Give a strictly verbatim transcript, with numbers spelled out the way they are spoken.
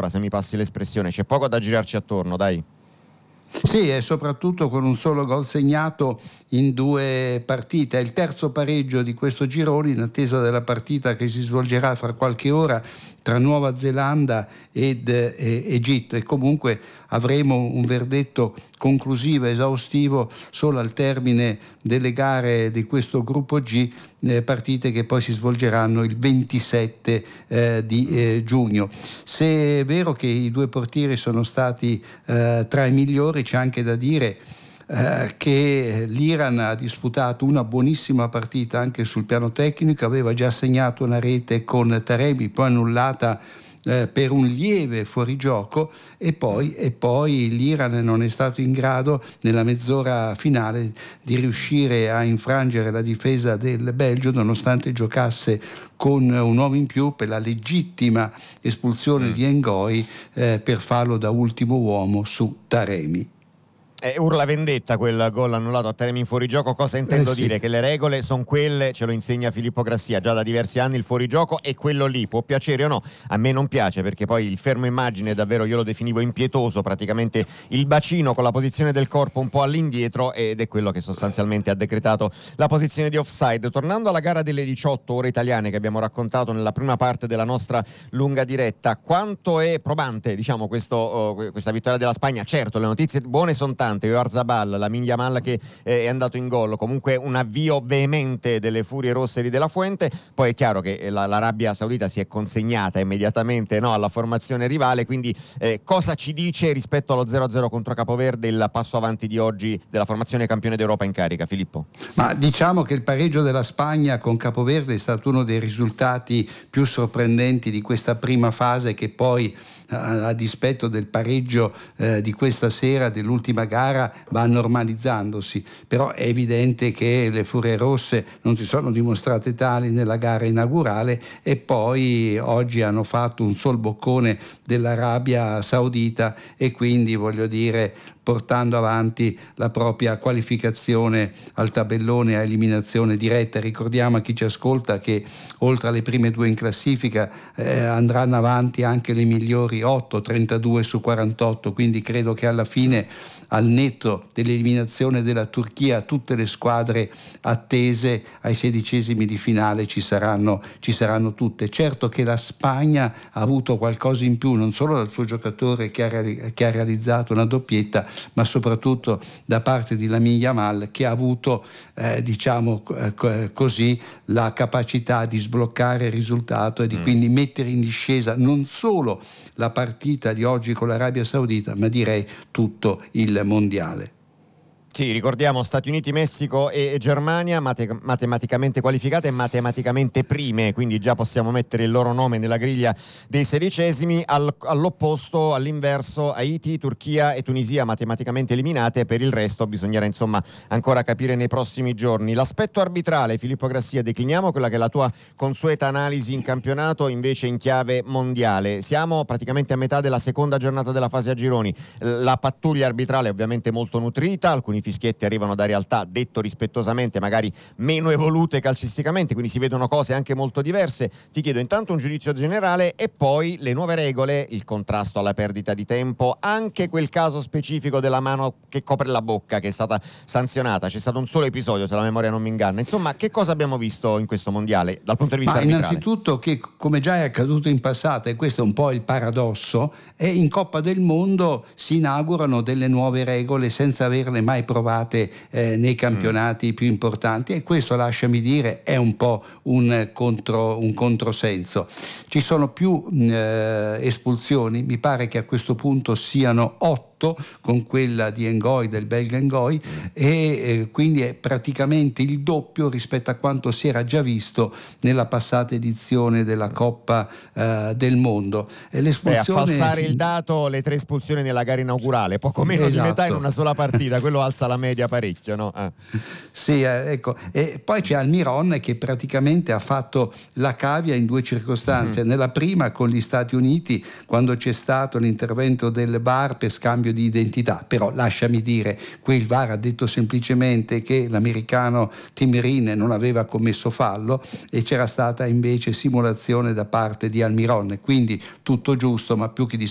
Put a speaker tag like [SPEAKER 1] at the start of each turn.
[SPEAKER 1] ora, se mi passi l'espressione, c'è poco da girarci attorno, dai.
[SPEAKER 2] Sì, e soprattutto con un solo gol segnato in due partite. È il terzo pareggio di questo girone in attesa della partita che si svolgerà fra qualche ora tra Nuova Zelanda ed eh, Egitto, e comunque avremo un verdetto conclusivo, esaustivo, solo al termine delle gare di questo gruppo G, eh, partite che poi si svolgeranno il ventisette eh, di eh, giugno. Se è vero che i due portieri sono stati eh, tra i migliori, c'è anche da dire Eh, che l'Iran ha disputato una buonissima partita anche sul piano tecnico, aveva già segnato una rete con Taremi, poi annullata eh, per un lieve fuorigioco, e poi, e poi l'Iran non è stato in grado nella mezz'ora finale di riuscire a infrangere la difesa del Belgio, nonostante giocasse con un uomo in più per la legittima espulsione mm. di N'Goi eh, per fallo da ultimo uomo su Taremi.
[SPEAKER 1] Eh, urla vendetta quel gol annullato a Taremi in fuorigioco. Cosa intendo
[SPEAKER 2] eh sì.
[SPEAKER 1] dire? Che le regole sono quelle, ce lo insegna Filippo Grassia già da diversi anni, il fuorigioco è quello lì, può piacere o no, a me non piace, perché poi il fermo immagine davvero io lo definivo impietoso, praticamente il bacino con la posizione del corpo un po' all'indietro, ed è quello che sostanzialmente ha decretato la posizione di offside. Tornando alla gara delle diciotto ore italiane che abbiamo raccontato nella prima parte della nostra lunga diretta, quanto è probante, diciamo, questo, uh, questa vittoria della Spagna? Certo, le notizie buone sono tante, Oyarzabal, Lamine Yamal che eh, è andato in gol, comunque un avvio veemente delle furie rosse di De La Fuente. Poi è chiaro che la, l'Arabia Saudita si è consegnata immediatamente, no, alla formazione rivale, quindi eh, cosa ci dice rispetto allo zero a zero contro Capoverde il passo avanti di oggi della formazione campione d'Europa in carica, Filippo?
[SPEAKER 2] Ma diciamo che il pareggio della Spagna con Capoverde è stato uno dei risultati più sorprendenti di questa prima fase, che poi a dispetto del pareggio eh, di questa sera, dell'ultima gara, va normalizzandosi. Però è evidente che le furie rosse non si sono dimostrate tali nella gara inaugurale, e poi oggi hanno fatto un sol boccone dell'Arabia Saudita, e quindi, voglio dire, portando avanti la propria qualificazione al tabellone a eliminazione diretta. Ricordiamo a chi ci ascolta che oltre alle prime due in classifica eh, andranno avanti anche le migliori otto, trentadue su quarantotto, quindi credo che alla fine, al netto dell'eliminazione della Turchia, tutte le squadre attese ai sedicesimi di finale ci saranno, ci saranno tutte. Certo che la Spagna ha avuto qualcosa in più, non solo dal suo giocatore che ha, che ha realizzato una doppietta, ma soprattutto da parte di Lamine Yamal, che ha avuto eh, diciamo eh, così la capacità di sbloccare il risultato e di mm. quindi mettere in discesa non solo la partita di oggi con l'Arabia Saudita, ma direi tutto il mondiale.
[SPEAKER 1] Sì, ricordiamo Stati Uniti, Messico e Germania mate- matematicamente qualificate e matematicamente prime, quindi già possiamo mettere il loro nome nella griglia dei sedicesimi. Al- all'opposto, all'inverso, Haiti, Turchia e Tunisia matematicamente eliminate. Per il resto bisognerà insomma ancora capire nei prossimi giorni. L'aspetto arbitrale, Filippo Grassia, decliniamo quella che è la tua consueta analisi in campionato, invece in chiave mondiale. Siamo praticamente a metà della seconda giornata della fase a gironi, la pattuglia arbitrale è ovviamente molto nutrita, alcuni fischietti arrivano da realtà, detto rispettosamente, magari meno evolute calcisticamente, quindi si vedono cose anche molto diverse. Ti chiedo intanto un giudizio generale e poi le nuove regole, il contrasto alla perdita di tempo, anche quel caso specifico della mano che copre la bocca che è stata sanzionata. C'è stato un solo episodio, se la memoria non mi inganna. Insomma, che cosa abbiamo visto in questo mondiale dal punto di vista
[SPEAKER 2] Ma
[SPEAKER 1] arbitrale?
[SPEAKER 2] Innanzitutto, che come già è accaduto in passato, e questo è un po' il paradosso, è in Coppa del Mondo si inaugurano delle nuove regole senza averle mai provate eh, nei campionati mm. più importanti, e questo, lasciami dire, è un po' un, contro, un controsenso. Ci sono più eh, espulsioni, mi pare che a questo punto siano otto, con quella di N'Goi, del belga N'Goi, e eh, quindi è praticamente il doppio rispetto a quanto si era già visto nella passata edizione della Coppa eh, del Mondo. E l'espulsione...
[SPEAKER 1] Beh, a falsare il dato, le tre espulsioni nella gara inaugurale, poco meno esatto. di metà in una sola partita, quello alza la media parecchio, no? Ah.
[SPEAKER 2] Sì, eh, ecco. E poi c'è Almiron che praticamente ha fatto la cavia in due circostanze. Mm. Nella prima con gli Stati Uniti, quando c'è stato l'intervento del V A R per scambio di identità, però lasciami dire, qui il V A R ha detto semplicemente che l'americano Tim Rin non aveva commesso fallo e c'era stata invece simulazione da parte di Almiron, quindi tutto giusto, ma più che di